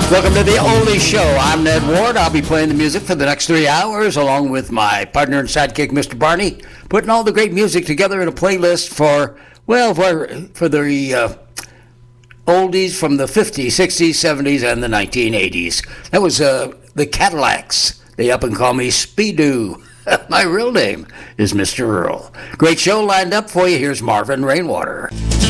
Welcome to the Oldie Show. I'm Ned Ward. I'll be playing the music for the next 3 hours, along with my partner and sidekick, Mr. Barney, putting all the great music together in a playlist for the oldies from the 50s, 60s, 70s, and the 1980s. That was the Cadillacs. They up and call me Speedoo. My real name is Mr. Earl. Great show lined up for you. Here's Marvin Rainwater.